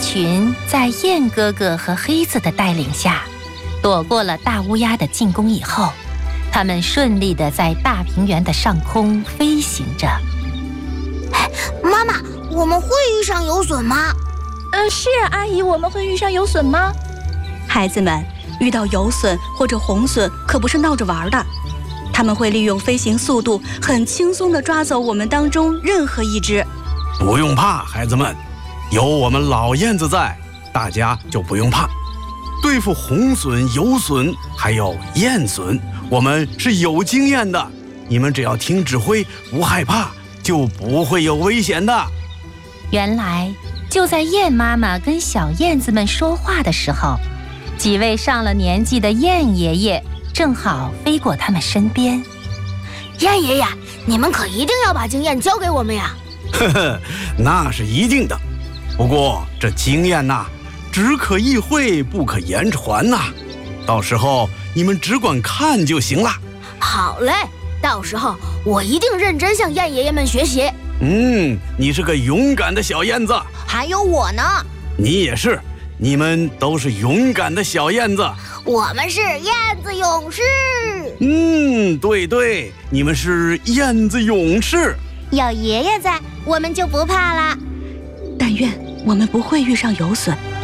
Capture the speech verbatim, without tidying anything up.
群在雁哥哥和黑子的带领下，躲过了大乌鸦的进攻以后，他们顺利地在大平原的上空飞行着。 妈妈，我们会遇上游隼吗？ 呃，是啊，阿姨，我们会遇上游隼吗？ 孩子们，遇到游隼或者红隼可不是闹着玩的，他们会利用飞行速度，很轻松地抓走我们当中任何一只。 不用怕，孩子们，有我们老燕子在，大家就不用怕。对付红隼、游隼还有燕隼，我们是有经验的。你们只要听指挥，不害怕，就不会有危险的。 原来就在燕妈妈跟小燕子们说话的时候，几位上了年纪的燕爷爷正好飞过他们身边。 燕爷爷，你们可一定要把经验交给我们呀！ 呵呵，那是一定的。不过这经验呐，只可意会，不可言传呐。到时候你们只管看就行了。 好嘞，到时候我一定认真向燕爷爷们学习。 嗯，你是个勇敢的小燕子。 还有我呢。 你也是，你们都是勇敢的小燕子。 我们是燕子勇士。 嗯，对对，你们是燕子勇士。 有爷爷在，我们就不怕了。 但愿我们不会遇上游隼。